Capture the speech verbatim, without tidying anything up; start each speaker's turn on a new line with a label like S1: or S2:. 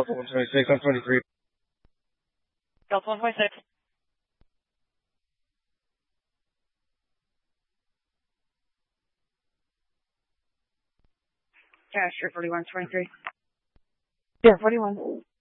S1: Delta one twenty-six, I'm twenty-three.
S2: Delta one twenty-six. Yeah, sure, forty-one, twenty-three.
S3: Yeah, forty-one.